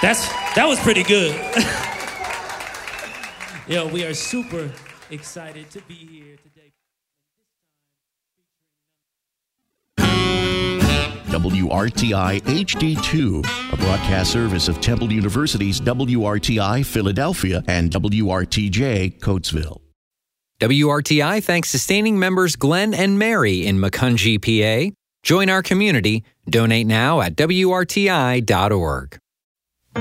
That was pretty good. Yo, we are super excited to be here today. WRTI HD2, a broadcast service of Temple University's WRTI Philadelphia and WRTJ Coatesville. WRTI thanks sustaining members Glenn and Mary in Macungie, PA. Join our community. Donate now at WRTI.org.